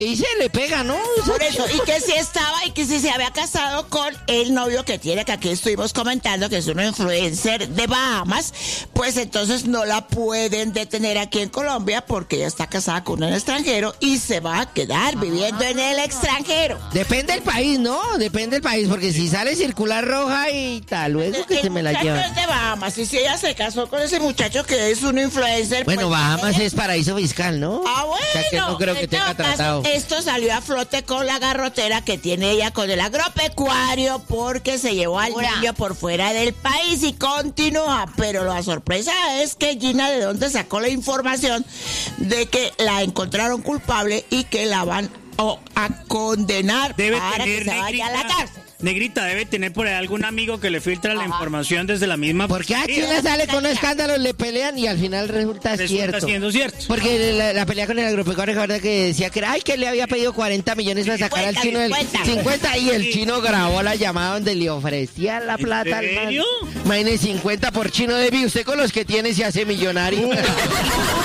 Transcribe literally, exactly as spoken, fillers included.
Y se le pega, ¿no? Por eso, y que si estaba y que si se había casado con el novio que tiene, que aquí estuvimos comentando, que es un influencer de Bahamas, pues entonces no la pueden detener aquí en Colombia porque ella está casada con un extranjero y se va a quedar viviendo en el extranjero. Depende del país, ¿no? Depende del país, porque si sale circular roja y tal, luego que El se me la muchacho lleva. es de Bahamas, y si ella se casó con ese muchacho que es un influencer... Bueno, pues, Bahamas ella- es paraíso fiscal, ¿no? Ah, bueno. O sea que no creo que En tenga todo caso, tratado. esto salió a flote con la garrotera que tiene ella con el agropecuario porque se llevó al Ahora. niño por fuera del país y continúa. Pero la sorpresa es que Gina, ¿de dónde sacó la información de que la encontraron culpable y que la van oh, a condenar Debe para que tener, se vaya a la Negrita, cárcel? Negrita, debe tener por ahí algún amigo que le filtra la información desde la misma... Porque a China sale con escándalos, le pelean y al final resulta, Resulta cierto. siendo cierto. Porque la, la pelea con el agropecuario, ¿verdad? Que decía que era, ay, que le había pedido cuarenta millones para sacar al chino del cincuenta. cincuenta y el chino grabó la llamada donde le ofrecía la plata al man. serio? Imagínese, cincuenta por chino de vi, usted con los que tiene se hace millonario.